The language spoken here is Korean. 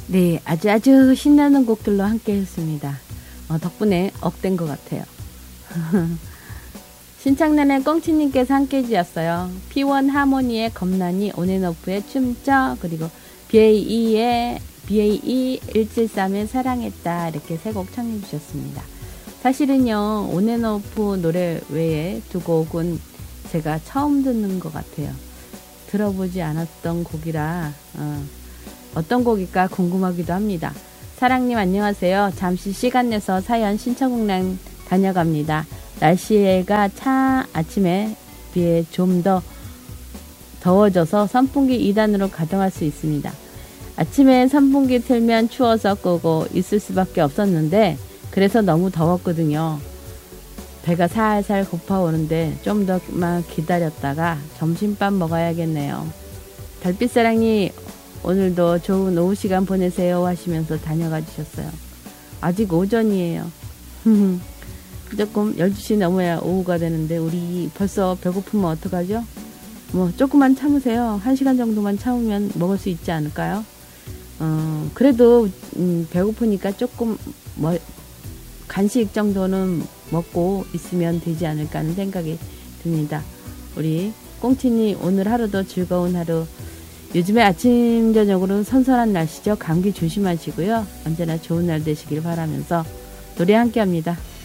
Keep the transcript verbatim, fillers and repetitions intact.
네, 아주 아주 신나는 곡들로 함께 했습니다. 어, 덕분에 억된 것 같아요. 신창년의 꽁치님께서 함께 해주셨어요. 피원 하모니의 겁나니 온앤오프의 춤춰, 그리고 비에이이의 비에이이 일칠삼의 사랑했다, 이렇게 세 곡 청해 주셨습니다. 사실은요, 온앤오프 노래 외에 두 곡은 제가 처음 듣는 것 같아요. 들어보지 않았던 곡이라 어, 어떤 곡일까 궁금하기도 합니다. 사랑님 안녕하세요. 잠시 시간 내서 사연 신청곡랑 다녀갑니다. 날씨가 차 아침에 비해 좀 더 더워져서 선풍기 이 단으로 가동할 수 있습니다. 아침에 선풍기 틀면 추워서 끄고 있을 수밖에 없었는데 그래서 너무 더웠거든요. 배가 살살 고파오는데 좀 더만 기다렸다가 점심밥 먹어야겠네요. 달빛사랑이 오늘도 좋은 오후 시간 보내세요 하시면서 다녀가 주셨어요. 아직 오전이에요. 조금 열두 시 넘어야 오후가 되는데 우리 벌써 배고프면 어떡하죠? 뭐 조금만 참으세요. 한 시간 정도만 참으면 먹을 수 있지 않을까요? 어, 그래도 음, 배고프니까 조금 뭐 간식 정도는 먹고 있으면 되지 않을까 하는 생각이 듭니다. 우리 꽁치님 오늘 하루도 즐거운 하루. 요즘에 아침 저녁으로 선선한 날씨죠. 감기 조심하시고요. 언제나 좋은 날 되시길 바라면서 노래 함께 합니다.